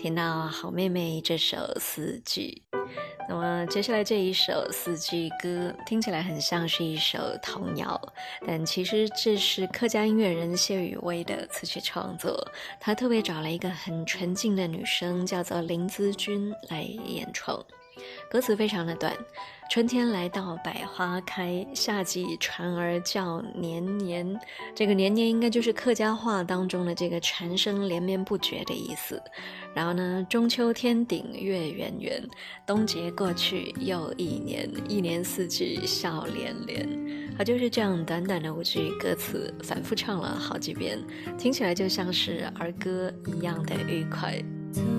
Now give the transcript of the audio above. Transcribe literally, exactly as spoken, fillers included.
听到好妹妹这首四季。那么接下来这一首四季歌听起来很像是一首童谣，但其实这是客家音乐人谢宇威的词曲创作，他特别找了一个很纯净的女生叫做林姿君来演唱。歌词非常的短，春天来到百花开，夏季蝉儿叫年年，这个年年应该就是客家话当中的这个蝉声连绵不绝的意思。然后呢，中秋天顶月圆圆，冬节过去又一年，一年四季笑连连。它就是这样短短的五句歌词反复唱了好几遍，听起来就像是儿歌一样的愉快。